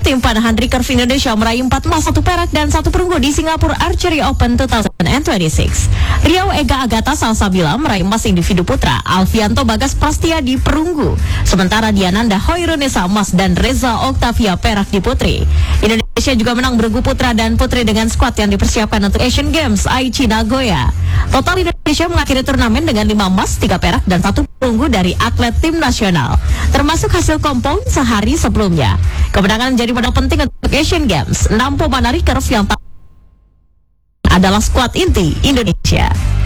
tim panahan recurve Indonesia meraih 4 emas, 1 perak, dan 1 perunggu di Singapore Archery Open 2026. Rio Ega Agata Salsabila meraih emas individu putra, Alfianto Bagas Prastia di perunggu. Sementara Diananda Hoirunisa emas dan Reza Oktavia perak di putri. Indonesia juga menang bergu putra dan putri dengan skuad yang dipersiapkan untuk Asian Games Aichi Nagoya. Total Indonesia mengakhiri turnamen dengan 5 emas, 3 perak, dan 1 perunggu dari atlet tim nasional, termasuk hasil kompon sehari sebelumnya. Kemenangan menjadi modal penting untuk Asian Games. 6 pemana recurve yang adalah skuad inti Indonesia.